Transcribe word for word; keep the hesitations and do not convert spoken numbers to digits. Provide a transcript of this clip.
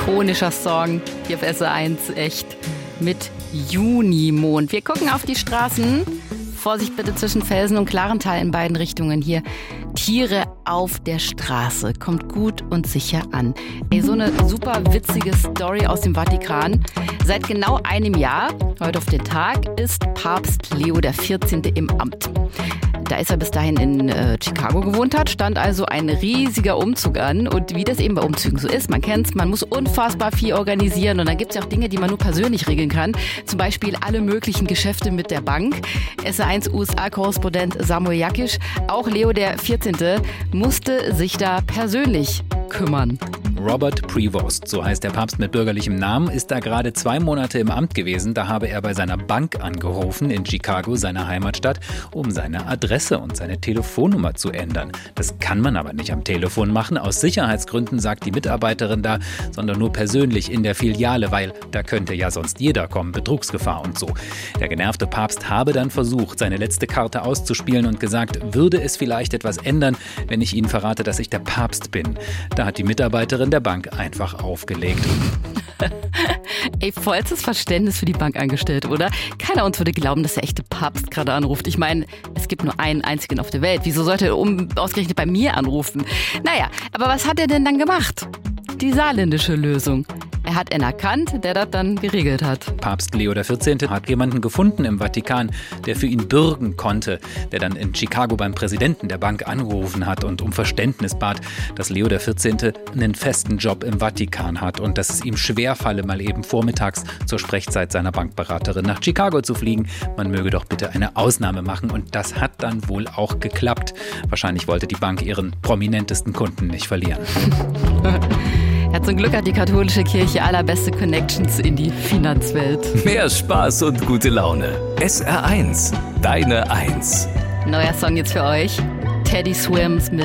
ikonischer Song hier auf S R eins, echt, mit Junimond. Wir gucken auf die Straßen. Vorsicht bitte zwischen Felsen und Klarental in beiden Richtungen hier. Tiere auf der Straße. Kommt gut und sicher an. Ey, so eine super witzige Story aus dem Vatikan. Seit genau einem Jahr, heute auf den Tag, ist Papst Leo der vierzehnte im Amt. Da ist er bis dahin in äh, Chicago gewohnt hat, stand also ein riesiger Umzug an. Und wie das eben bei Umzügen so ist, man kennt's, man muss unfassbar viel organisieren. Und dann gibt's ja auch Dinge, die man nur persönlich regeln kann. Zum Beispiel alle möglichen Geschäfte mit der Bank. S R eins U S A-Korrespondent Samuel Jakisch, auch Leo der vierzehnte musste sich da persönlich kümmern. Robert Prevost, so heißt der Papst mit bürgerlichem Namen, ist da gerade zwei Monate im Amt gewesen. Da habe er bei seiner Bank angerufen in Chicago, seiner Heimatstadt, um seine Adresse und seine Telefonnummer zu ändern. Das kann man aber nicht am Telefon machen, aus Sicherheitsgründen, sagt die Mitarbeiterin da, sondern nur persönlich in der Filiale, weil da könnte ja sonst jeder kommen, Betrugsgefahr und so. Der genervte Papst habe dann versucht, seine letzte Karte auszuspielen und gesagt, würde es vielleicht etwas ändern, wenn ich Ihnen verrate, dass ich der Papst bin. Da hat die Mitarbeiterin der Bank einfach aufgelegt. Ey, vollstes Verständnis für die Bankangestellte, oder? Keiner uns würde glauben, dass der echte Papst gerade anruft. Ich meine, es gibt nur einen einzigen auf der Welt. Wieso sollte er um, ausgerechnet bei mir anrufen? Naja, aber was hat er denn dann gemacht? Die saarländische Lösung. Er hat einen erkannt, der das dann geregelt hat. Papst Leo der vierzehnte hat jemanden gefunden im Vatikan, der für ihn bürgen konnte, der dann in Chicago beim Präsidenten der Bank angerufen hat und um Verständnis bat, dass Leo der vierzehnte einen festen Job im Vatikan hat und dass es ihm schwerfalle, mal eben vormittags zur Sprechzeit seiner Bankberaterin nach Chicago zu fliegen. Man möge doch bitte eine Ausnahme machen, und das hat dann wohl auch geklappt. Wahrscheinlich wollte die Bank ihren prominentesten Kunden nicht verlieren. Ja, zum Glück hat die katholische Kirche allerbeste Connections in die Finanzwelt. Mehr Spaß und gute Laune. S R eins, deine Eins. Neuer Song jetzt für euch. Teddy Swims mit